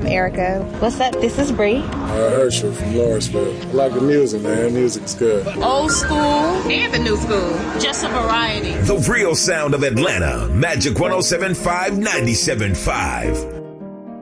I'm Erica. What's up? This is Bree. Herschel from Lawrenceville. I like the music, man. Music's good. Old school and the new school. Just a variety. The real sound of Atlanta. Magic 107.5, 97.5.